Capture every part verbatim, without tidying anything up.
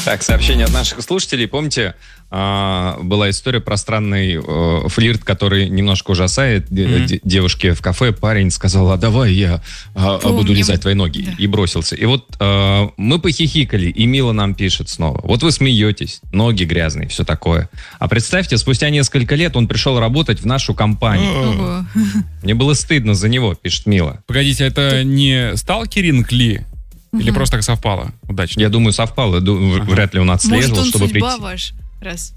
Так, сообщение от наших слушателей. Помните, была история про странный флирт, который немножко ужасает. Mm-hmm. Девушке в кафе парень сказал: а давай я Помним. буду лизать твои ноги. Да. И бросился. И вот мы похихикали, и Мила нам пишет снова. Вот вы смеетесь, ноги грязные, все такое. А представьте, спустя несколько лет он пришел работать в нашу компанию. Oh. Мне было стыдно за него, пишет Мила. Погодите, это не сталкеринг ли? Или угу. просто так совпало? Удачно. Я думаю, совпало. Ага. Вряд ли он отслеживал, Может, он чтобы судьба прийти. Ваш? Раз.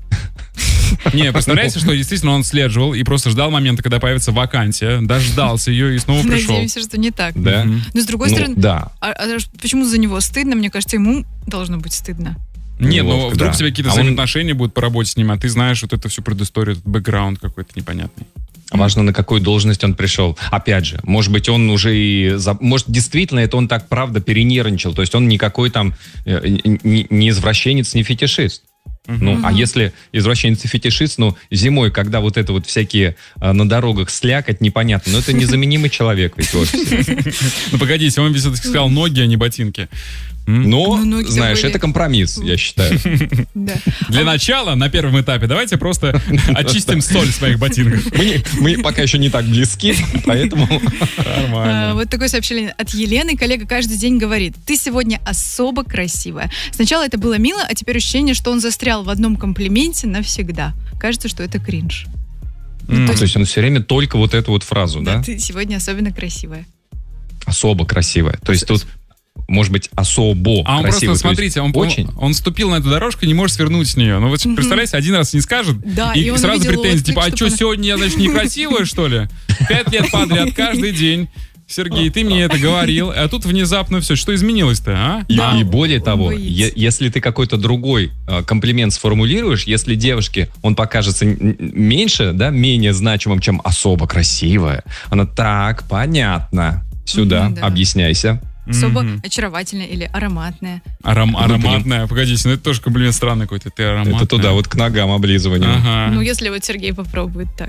Не, представляете, что действительно он отслеживал и просто ждал момента, когда появится вакансия, дождался ее и снова пришел. Надеемся, что не так. Да. Но с другой ну, стороны, да. а, а почему за него стыдно? Мне кажется, ему должно быть стыдно. Нет, ну вдруг да. у тебя какие-то а взаимоотношения он... будут по работе с ним, а ты знаешь вот эту всю предысторию, этот бэкграунд какой-то непонятный. Важно, на какую должность он пришел. Опять же, может быть, он уже и... За... Может, действительно, это он так, правда, перенервничал. То есть он никакой там не, не извращенец, не фетишист. Uh-huh. Ну, а если извращенец и фетишист, ну, зимой, когда вот это вот всякие а, на дорогах слякоть, непонятно, но это незаменимый человек ведь в офисе. Ну, погодите, он все-таки сказал ноги, а не ботинки. Но, ну, знаешь, были... это компромисс, я считаю. Да. Для а начала, на первом этапе, давайте просто очистим соль своих ботинков. Мы, мы пока еще не так близки, поэтому нормально. А, вот такое сообщение от Елены. Коллега каждый день говорит: ты сегодня особо красивая. Сначала это было мило, а теперь ощущение, что он застрял в одном комплименте навсегда. Кажется, что это кринж. Mm. Ну, то, есть... то есть он все время только вот эту вот фразу, да? Да, ты сегодня особенно красивая. Особо красивая. То есть тут... Может быть, особо А он красивый, просто, смотрите, он, очень... он ступил на эту дорожку и не может свернуть с нее. Ну, вот mm-hmm. представляете, один раз не скажет, да, и, и сразу претензии, отклик, типа, а что, сегодня я, значит, некрасивая, что ли? Пять лет подряд, каждый день. Сергей, ты мне это говорил, а тут внезапно все. Что изменилось-то, а? И, а? и более того, е- если ты какой-то другой э, комплимент сформулируешь, если девушке он покажется н- меньше, да, менее значимым, чем особо красивая, она так, понятно, сюда, mm-hmm, да. объясняйся. Особо mm-hmm. очаровательная или ароматная. Аром, ароматная. Погодите, ну это тоже комплимент странный какой-то. Ты ароматная. Это туда, вот к ногам облизывание. Ага. Ну, если вот Сергей попробует так.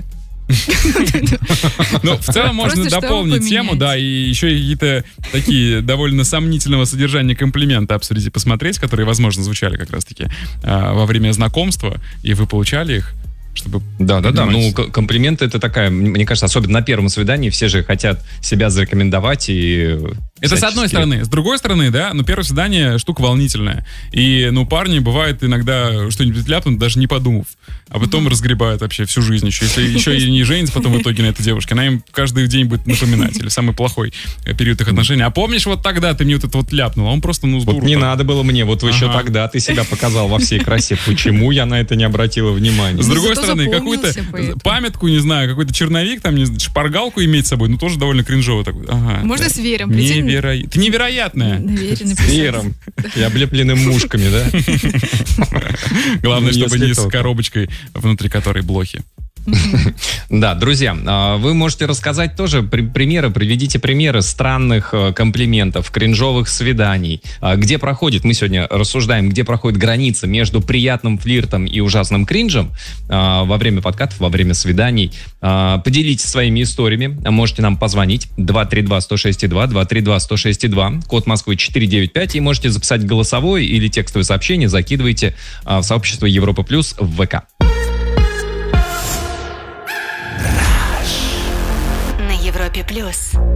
Ну, в целом можно дополнить тему, да, и еще какие-то такие довольно сомнительного содержания комплименты обсудить и посмотреть, которые, возможно, звучали как раз-таки во время знакомства, и вы получали их. Чтобы да, да, да. Ну, комплименты это такая, мне кажется, особенно на первом свидании все же хотят себя зарекомендовать и. Это всячески... с одной стороны. С другой стороны, да, ну, первое свидание штука волнительная. И, ну, парни бывает иногда что-нибудь ляпнут, даже не подумав. А потом mm-hmm. разгребают вообще всю жизнь еще. Если еще и не женится потом в итоге на этой девушке, она им каждый день будет напоминать. Или самый плохой период их отношений. А помнишь, вот тогда ты мне вот это вот ляпнул? А он просто, ну, с дуру. Вот не так. Надо было мне, вот ага. еще тогда ты себя показал во всей красе. Почему я на это не обратила внимания? С другой стороны, какую-то памятку, не знаю, какой-то черновик, там, не знаю, шпаргалку иметь с собой, ну, тоже довольно кринжово такой. Ага, можно да. с веером прийти? Невероятно. Ты невероятная. С веером и облепленным мушками, да? Главное, чтобы не с коробочкой, внутри которой блохи. Да, друзья, вы можете рассказать тоже примеры, приведите примеры странных комплиментов, кринжовых свиданий. Где проходит, мы сегодня рассуждаем, где проходит граница между приятным флиртом и ужасным кринжем во время подкатов, во время свиданий. Поделитесь своими историями, можете нам позвонить два три два сто шесть два, два три два сто шесть два, код Москвы четыре девять пять, и можете записать голосовое или текстовое сообщение, закидывайте в сообщество Европа Плюс в ВК. Европе Плюс.